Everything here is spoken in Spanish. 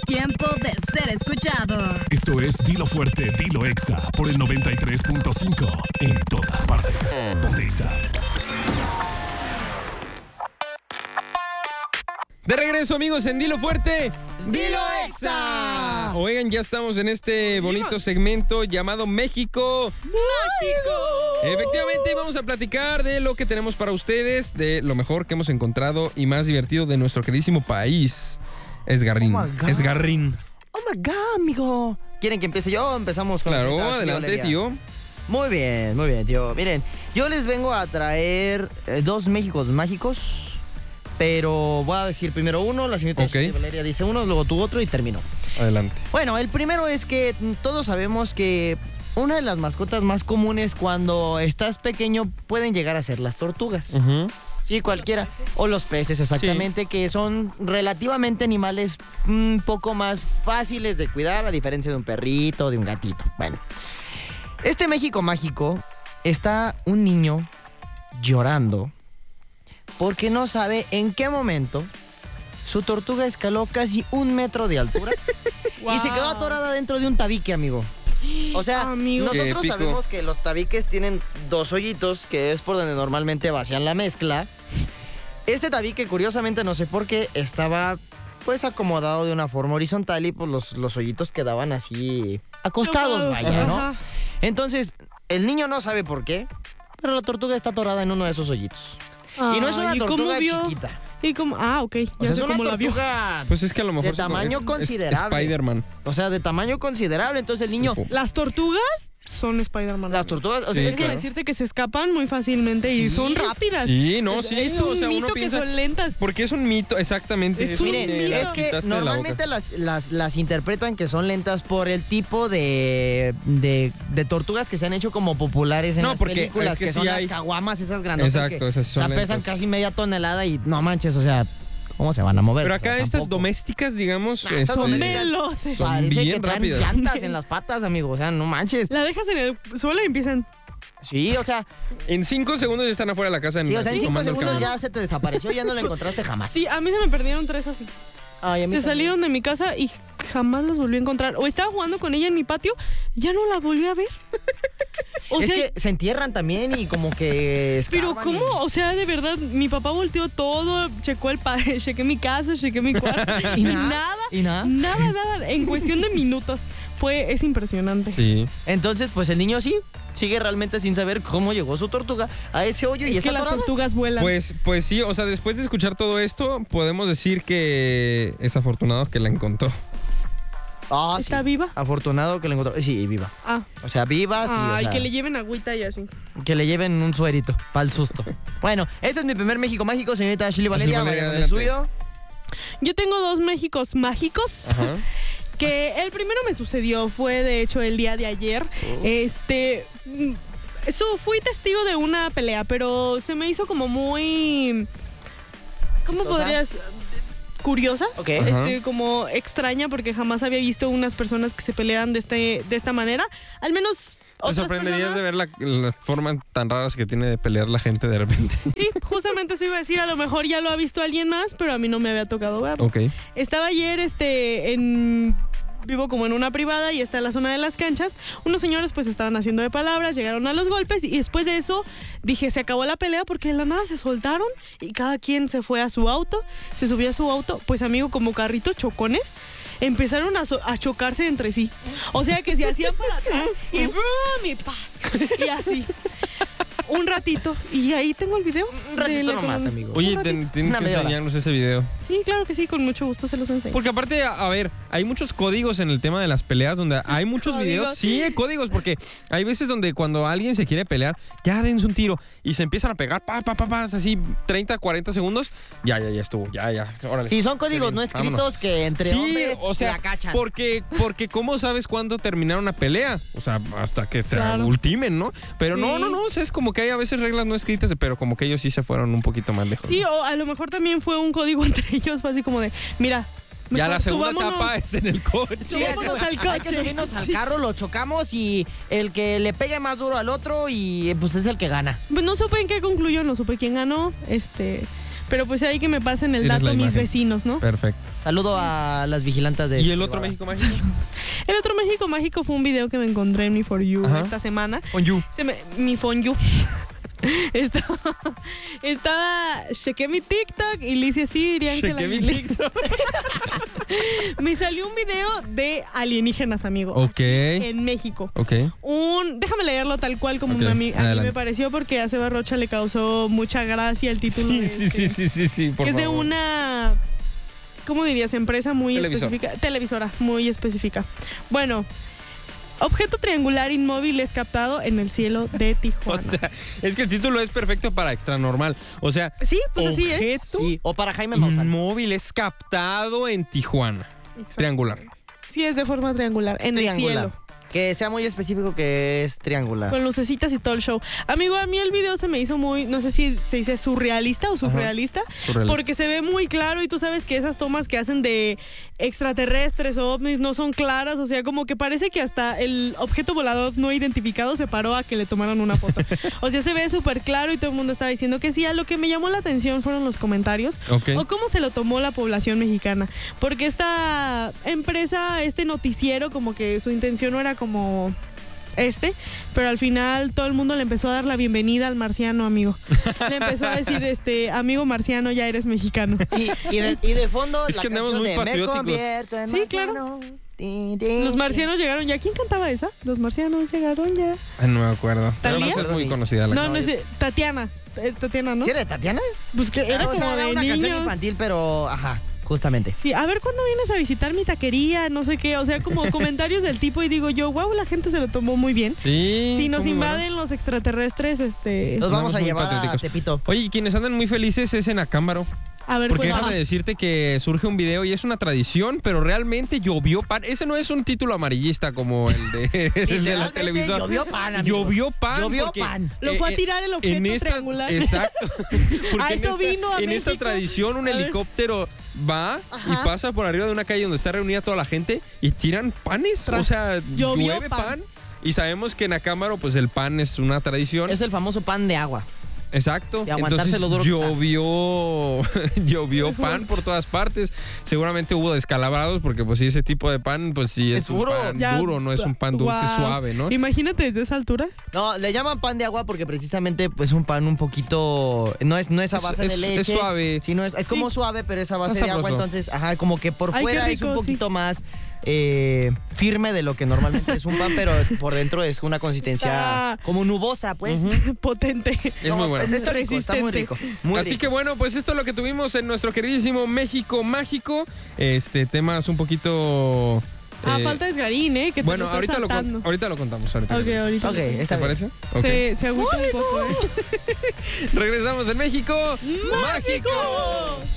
tiempo de ser escuchado. Esto es Dilo Fuerte, Dilo Exa por el 93.5 en todas partes. Pontexa. De regreso, amigos, en Dilo Fuerte, Dilo Exa. Oigan, ya estamos en este bonito segmento llamado México Mágico. Efectivamente, vamos a platicar de lo que tenemos para ustedes, de lo mejor que hemos encontrado y más divertido de nuestro queridísimo país. Esgarrín. Oh my God. Esgarrín. Oh my God, amigo. ¿Quieren que empiece yo? Empezamos con Claro, la adelante, tío. Muy bien, tío. Miren, yo les vengo a traer dos Méxicos mágicos. Pero voy a decir primero uno, la señorita Valeria dice uno, luego tú otro y termino. Adelante. Bueno, el primero es que todos sabemos que una de las mascotas más comunes cuando estás pequeño pueden llegar a ser las tortugas. Sí, cualquiera. O los peces, exactamente, que son relativamente animales un poco más fáciles de cuidar, a diferencia de un perrito o de un gatito. Bueno, este México mágico está un niño llorando porque no sabe en qué momento su tortuga escaló casi 1 metro de altura y se quedó atorada dentro de un tabique, amigo. O sea, nosotros sabemos que los tabiques tienen 2 hoyitos, que es por donde normalmente vacían la mezcla. Este tabique, curiosamente, no sé por qué, estaba pues acomodado de una forma horizontal y pues los hoyitos quedaban así acostados, vaya, ¿no? Entonces, el niño no sabe por qué, pero la tortuga está atorada en uno de esos hoyitos. Y no es una tortuga chiquita. Y como, ok. O sea, es una tortuga pues es que a lo mejor de tamaño considerable. Spider-Man. O sea, de tamaño considerable. Entonces el niño... Las tortugas son Spider-Man. Las tortugas... O sea, sí, es que decirte que se escapan muy fácilmente y son rápidas. Sí, no, sí. Es un mito uno que piensa, son lentas. Porque es un mito, exactamente. Miren, es que normalmente las interpretan que son lentas por el tipo de tortugas que se han hecho como populares en las películas, es que son hay... las caguamas esas grandotas. Exacto, esas son lentas. Pesan casi media tonelada y no manches, o sea... ¿Cómo se van a mover? Pero acá estas domésticas, digamos, son veloces. Son bien rápidas. Llantas en las patas, amigo. O sea, no manches. La dejas en el suelo y empiezan. Sí, o sea... En 5 segundos ya están afuera de la casa. Sí, o sea, en 5 segundos ya se te desapareció, ya no la encontraste jamás. Sí, a mí se me perdieron 3 así. Ay, a mí se salieron de mi casa y jamás las volví a encontrar. O estaba jugando con ella en mi patio, ya no la volví a ver. O sea, que se entierran también y como que pero ¿cómo? O sea, de verdad, mi papá volteó todo, chequé mi casa, chequé mi cuarto. ¿Y nada. Nada. En cuestión de minutos. Es impresionante. Sí. Entonces, pues el niño sí sigue realmente sin saber cómo llegó su tortuga a ese hoyo y está que las atorada. tortugas vuelan. Pues sí, o sea, después de escuchar todo esto, podemos decir que es afortunado que la encontró. ¿Está viva? Afortunado que la encontró. Sí, viva. O sea, viva, sí. Y o sea, que le lleven agüita y así. Que le lleven un suerito, para el susto. Bueno, este es mi primer México mágico, señorita Ashley Valeria. Vaya con el suyo. Yo tengo 2 Méxicos mágicos. Ajá. Que el primero me sucedió, fue de hecho el día de ayer. Fui testigo de una pelea, pero se me hizo como muy... ¿Cómo podrías...? Curiosa, como extraña, porque jamás había visto unas personas que se pelean de esta manera. Al menos te sorprenderías de ver las formas tan raras que tiene de pelear la gente de repente. Sí, justamente eso iba a decir, a lo mejor ya lo ha visto alguien más, pero a mí no me había tocado verlo. Ok. Estaba ayer vivo como en una privada y está en la zona de las canchas. Unos señores pues estaban haciendo de palabras, llegaron a los golpes y después de eso dije, se acabó la pelea porque de la nada se soltaron y cada quien se fue a su auto, se subió a su auto, pues amigo, como carritos chocones, empezaron a chocarse entre sí. O sea que se hacían para atrás y ¡brum! Y paz. Y así. Un ratito. Y ahí tengo el video. Un ratito nomás, amigo. Oye, tienes que enseñarnos ese video. Sí, claro que sí, con mucho gusto se los enseño. Porque aparte, a ver, hay muchos códigos en el tema de las peleas donde hay muchos videos. Sí, hay códigos, porque hay veces donde cuando alguien se quiere pelear, ya dense un tiro y se empiezan a pegar, así 30, 40 segundos, ya estuvo, ya, órale. Sí, son códigos no escritos, vámonos. Que entre hombres o sea, se acachan. Porque ¿cómo sabes cuándo terminar una pelea? O sea, hasta que se ultimen, ¿no? Pero sí. No, o sea, es como que hay a veces reglas no escritas, pero como que ellos sí se fueron un poquito más lejos. Sí, ¿no? O a lo mejor también fue un código entre ellos, fue así como de, mira, ya la segunda etapa es en el coche. Sí, hay que subirnos al carro, lo chocamos y el que le pegue más duro al otro y pues es el que gana. Pues no supe en qué concluyó, no supe quién ganó, pero pues ahí que me pasen el dato mis vecinos, ¿no? Perfecto. Saludo a las vigilantas de... ¿Y el otro México Mágico? El otro México Mágico fue un video que me encontré en mi For You esta semana. On You. Mi For You. Chequé mi TikTok y le hice así, dirían que Chequé mi TikTok. Me salió un video de alienígenas, amigo. Ok. En México. Ok. Déjame leerlo tal cual como Ok, a mí adelante. me pareció, porque a Seba Rocha le causó mucha gracia el título. Sí, por que es de favor. una, ¿cómo dirías? Empresa muy Televisor. específica. Televisora, muy específica. Bueno, objeto triangular inmóvil es captado en el cielo de O Tijuana. sea, es que el título es perfecto para extra normal. O sea, Sí, pues así es. objeto Sí, o para Jaime Maussan. inmóvil es captado en Tijuana. Exacto. Triangular. Sí, es de forma triangular, en el Triangular. cielo. Que sea muy específico que es triangular. Con lucecitas y todo el show. Amigo, a mí el video se me hizo muy, no sé si se dice surrealista o surrealista, Surrealista. porque se ve muy claro y tú sabes que esas tomas que hacen de extraterrestres o ovnis no son claras, o sea, como que parece que hasta el objeto volador no identificado se paró a que le tomaran una foto. O sea, se ve súper claro y todo el mundo estaba diciendo que sí. A lo que me llamó la atención fueron los comentarios Ok. o cómo se lo tomó la población mexicana, porque esta empresa, este noticiero, como que su intención no era como pero al final todo el mundo le empezó a dar la bienvenida al marciano, amigo. Le empezó a decir, amigo marciano, ya eres mexicano. Y de fondo Es la que andamos canción muy de Me patrióticos. convierto en Sí, marciano. Los marcianos llegaron ya. ¿Quién cantaba esa? Los marcianos llegaron ya. Ay, no me acuerdo. Pero ¿Talía? no es muy conocida la No, no es Tatiana. Tatiana, ¿no? ¿Sí era de Tatiana? Pues que era O sea, como era de una canción niños. infantil, pero ajá, justamente. Sí, a ver cuándo vienes a visitar mi taquería, no sé qué. O sea, como comentarios del tipo y digo yo, wow, la gente se lo tomó muy bien. Sí. Si nos muy buena. invaden los extraterrestres, Los Andamos vamos a muy llevar a patrióticos. Tepito. Oye, y quienes andan muy felices es en Acámbaro. a ver, Porque cuéntame. déjame decirte que surge un video y es una tradición, pero realmente llovió pan. Ese no es un título amarillista como el de, el de la Literalmente televisora. llovió pan, amigo. Llovió pan. Llovió porque, pan. Lo fue a tirar el objeto en esta, triangular. Exacto. Porque A eso vino a en esta México. tradición un A ver. helicóptero va y Ajá. pasa por arriba de una calle donde está reunida toda la gente y tiran panes. Tras. O sea, Llovió llueve pan. pan. Y sabemos que en Acámbaro, pues el pan es una tradición. Es el famoso pan de agua. Exacto. De aguantarse Entonces lo duro que está. llovió pan por todas partes. Seguramente hubo descalabrados porque pues sí, ese tipo de pan pues sí es, Es duro. un pan Ya, duro, no es un pan dulce wow. suave, ¿no? Imagínate desde esa altura. No, le llaman pan de agua porque precisamente pues un pan un poquito no es a base Es- de es leche. suave. Sino es como Sí. suave, pero es a base Está de agua, sabroso. entonces, ajá, como que por Ay, qué fuera es un rico, poquito más firme de lo que normalmente es un pan, pero por dentro es una consistencia Está- como nubosa, pues. Potente. Es muy bueno. Está rico, está muy rico. Muy Así rico. que bueno, pues esto es lo que tuvimos en nuestro queridísimo México Mágico. Temas un poquito... Falta de esgarín, ¿eh? Que te bueno, lo ahorita estás lo, saltando. ahorita lo contamos. Ahorita Ok, ahorita. Ok, ¿Te está bien. parece? Ok. Se agüita un poco, ¿eh? Regresamos en México ¡Mágico!